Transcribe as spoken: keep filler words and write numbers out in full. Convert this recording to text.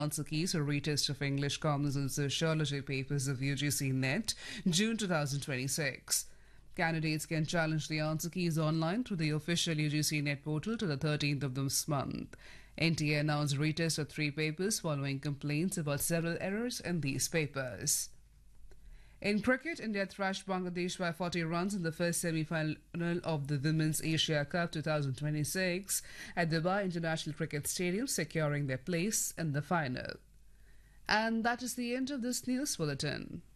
answer keys for retest of English, Commerce and Sociology papers of U G C NET, June twenty twenty-six. Candidates can challenge the answer keys online through the official U G C NET portal to the thirteenth of this month. N T A announced retest of three papers following complaints about several errors in these papers. In cricket, India thrashed Bangladesh by forty runs in the first semi-final of the Women's Asia Cup twenty twenty-six at Dubai International Cricket Stadium, securing their place in the final. And that is the end of this news bulletin.